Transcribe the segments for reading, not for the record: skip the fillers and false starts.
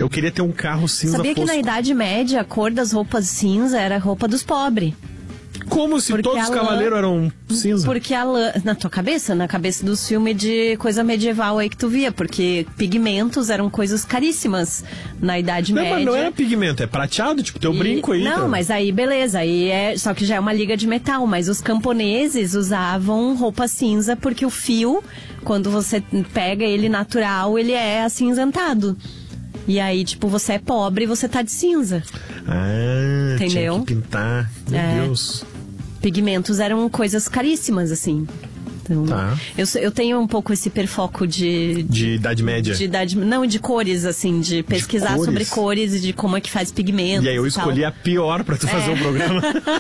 Eu queria ter um carro cinza Sabia fosco. que na Idade Média a cor das roupas cinza era a roupa dos pobres? Como se Porque todos os a lã- cavaleiros eram cinza? Porque a lã... Na tua cabeça? Na cabeça dos filmes de coisa medieval aí que tu via. Porque pigmentos eram coisas caríssimas na Idade Média. Mas não era pigmento, é prateado, tipo teu brinco aí. Não, cara. mas aí beleza, aí só que já é uma liga de metal, mas os camponeses usavam roupa cinza porque o fio, quando você pega ele natural, ele é acinzentado. E aí, tipo, você é pobre e você tá de cinza. Ah, Entendeu? tinha que pintar. Meu Deus. Pigmentos eram coisas caríssimas, assim. Então, Tá. eu tenho um pouco esse hiperfoco de Idade Média. não, de cores, assim, de pesquisar cores? sobre cores e de como é que faz pigmentos. E aí eu tal. escolhi a pior pra tu fazer o programa.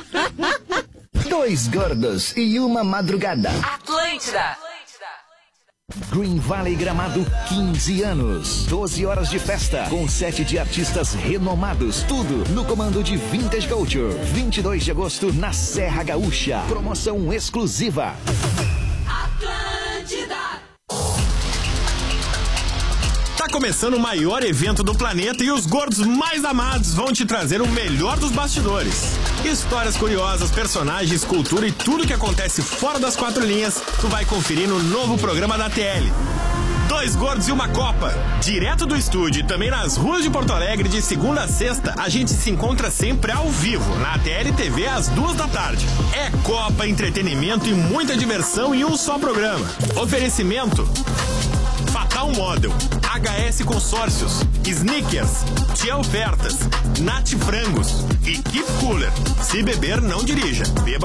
Dois gordos e uma madrugada. Atlântida. Green Valley Gramado, 15 anos. 12 horas de festa, com 7 de artistas renomados. Tudo no comando de Vintage Culture. 22 de agosto, na Serra Gaúcha. Promoção exclusiva. Atlântida. Tá começando o maior evento do planeta e os gordos mais amados vão te trazer o melhor dos bastidores. Histórias curiosas, personagens, cultura e tudo que acontece fora das quatro linhas, tu vai conferir no novo programa da TL. Dois gordos e uma Copa. Direto do estúdio e também nas ruas de Porto Alegre, de segunda a sexta, a gente se encontra sempre ao vivo, na TL TV às 14h. É Copa, entretenimento e muita diversão em um só programa. Oferecimento Fatal Model, HS Consórcios, Snickers, Tia Ofertas, Nat Frangos e Keep Cooler. Se beber, não dirija. Beba